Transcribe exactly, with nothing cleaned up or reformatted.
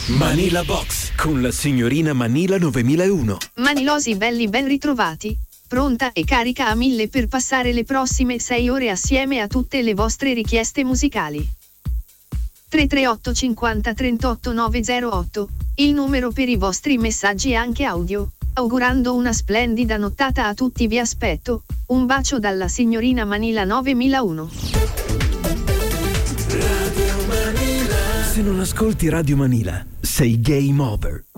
Manila Box con la signorina Manila novemilauno. Manilosi belli ben ritrovati, pronta e carica a mille per passare le prossime sei ore assieme a tutte le vostre richieste musicali. tre tre otto cinquanta trentotto novecentotto, il numero per i vostri messaggi anche audio. Augurando una splendida nottata a tutti, vi aspetto. Un bacio dalla signorina Manila novemilauno. Se non ascolti Radio Manila, sei game over.